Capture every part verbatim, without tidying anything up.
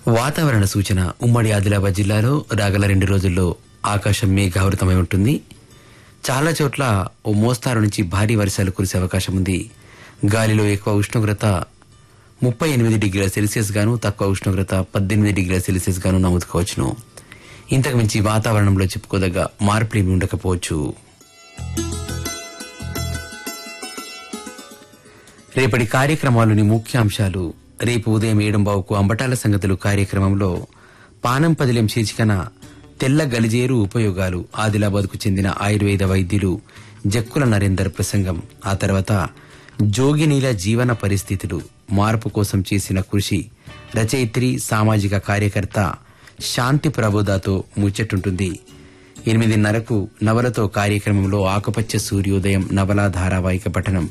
వాతావరణ సూచన. ఉమ్మడి ఆదిలాబాద్ జిల్లాలో రాగల రెండు రోజుల్లో ఆకాశం మేఘావృతమై ఉంటుంది. చాలా చోట్ల ఓ మోస్తారు నుంచి భారీ వర్షాలు కురిసే అవకాశం ఉంది. గాలిలో ఎక్కువ ఉష్ణోగ్రత ముప్పై ఎనిమిది డిగ్రీల సెల్సియస్ గాను, తక్కువ ఉష్ణోగ్రత పద్దెనిమిది డిగ్రీల సెల్సియస్ గాను నమోదు కావచ్చును. ఇంతకు మించి వాతావరణంలో చెప్పుకోదగ్గ మార్పులేమీ ఉండకపోవచ్చు. రేపటి కార్యక్రమాలోని ముఖ్యాంశాలు. రేపు ఉదయం ఏడుంబావుకు అంబటాల సంగతులు కార్యక్రమంలో పానం పదిలెం శీర్షికన తెల్ల గలిజేరు ఉపయోగాలు ఆదిలాబాద్కు చెందిన ఆయుర్వేద వైద్యులు జక్కుల నరేందర్ ప్రసంగం. ఆ తర్వాత జోగినీల జీవన పరిస్థితులు, మార్పు కోసం చేసిన కృషి, రచయిత్రి సామాజిక కార్యకర్త శాంతి ప్రబోధాతో ముచ్చటుంటుంది. ఎనిమిదిన్నరకు నవలతో కార్యక్రమంలో ఆకుపచ్చ సూర్యోదయం నవలా ధారావాహిక పఠనం.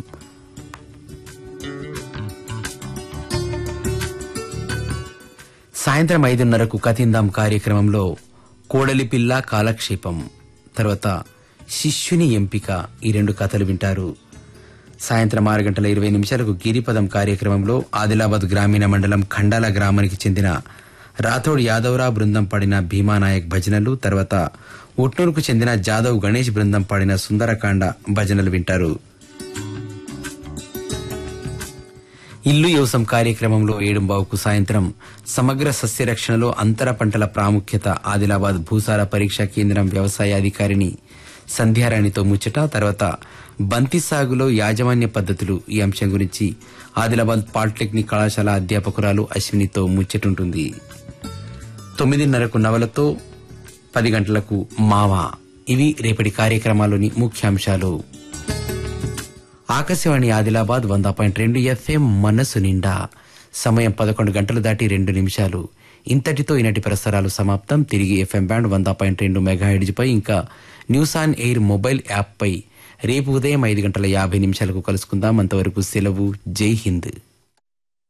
సాయంత్రం ఐదున్నరకు కతిందాం కార్యక్రమంలో కోడలిపిల్ల కాలక్షేపం, తర్వాత శిష్యుని ఎంపిక, ఈ రెండు కథలు వింటారు. సాయంత్రం ఆరు గంటల ఇరవై నిమిషాలకు గిరిపదం కార్యక్రమంలో ఆదిలాబాద్ గ్రామీణ మండలం ఖండాల గ్రామానికి చెందిన రాథోడ్ యాదవరా బృందం పాడిన భీమానాయక్ భజనలు, తర్వాత ఉట్నూరుకు చెందిన జాదవ్ గణేష్ బృందం పాడిన సుందరకాండ భజనలు వింటారు. ఇల్లు యోసం కార్యక్రమంలో ఏడుంబావుకు సాయంత్రం సమగ్ర సస్యరక్షణలో అంతర పంటల ప్రాముఖ్యత ఆదిలాబాద్ భూసార పరీక్షా కేంద్రం వ్యవసాయ అధికారిని సంధ్యారాణితో ముచ్చట, తర్వాత బంతి సాగులో యాజమాన్య పద్ధతులు, ఈ అంశం గురించి ఆదిలాబాద్ పాలిటెక్నిక్ కళాశాల అధ్యాపకురాలు అశ్వినితో ముచ్చటుంటుంది. తొమ్మిదిన్నరకు నవలతో, పది గంటలకు మావా. ఇవి రేపటి కార్యక్రమాల్లోని ముఖ్యాంశాలు. ఆకాశవాణి ఆదిలాబాద్ వంద పాయింట్ రెండు ఎఫ్ఎం మనసు నిండా. సమయం పదకొండు గంటలు దాటి రెండు నిమిషాలు. ఇంతటితో ఈనాటి ప్రసారాలు సమాప్తం. తిరిగి ఎఫ్ఎం బ్యాండ్ వంద పాయింట్ రెండు మెగాహెర్ట్జ్ పై ఇంకా news on air mobile app పై రేపు ఉదయం ఐదు గంటల యాభై నిమిషాలకు కలుసుకుందాం. అంతవరకు సెలవు. జై హింద్.